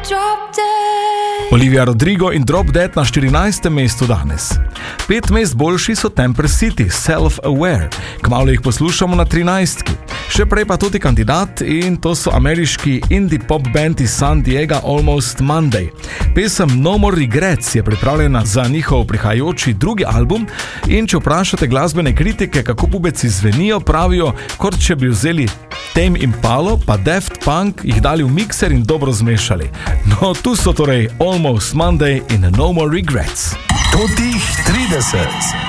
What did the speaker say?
Olivia Rodrigo in Drop Dead na 14. mestu danes. 5 mest boljši so Temper City, Self-Aware. Kmalu jih poslušamo na 13. Še prej pa tudi kandidat in to so ameriški indie pop band iz San Diego Almost Monday. Pesem No More Regrets je pripravljena za njihov prihajajoči drugi album in če vprašate glasbene kritike, kako pubeci zvenijo, pravijo, kot če bi vzeli Tame Impalo pa Daft Punk, jih dali v mikser in dobro zmešali. No, tu so torej Almost Monday in No More Regrets. Totih 30.